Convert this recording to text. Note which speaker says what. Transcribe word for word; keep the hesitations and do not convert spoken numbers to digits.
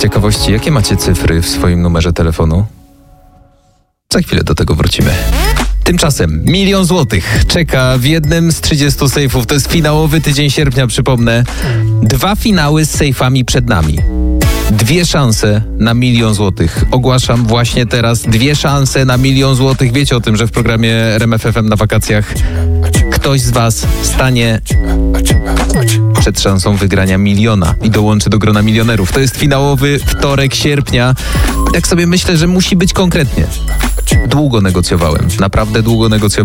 Speaker 1: ciekawości, jakie macie cyfry w swoim numerze telefonu? Za chwilę do tego wrócimy. Tymczasem milion złotych czeka w jednym z trzydziestu sejfów. To jest finałowy tydzień sierpnia, przypomnę. Dwa finały z sejfami przed nami. Dwie szanse na milion złotych. Ogłaszam właśnie teraz dwie szanse na milion złotych. Wiecie o tym, że w programie R M F F M na wakacjach ktoś z was stanie przed szansą wygrania miliona i dołączy do grona milionerów. To jest finałowy wtorek sierpnia. Tak sobie myślę, że musi być konkretnie. Długo negocjowałem. Naprawdę długo negocjowałem.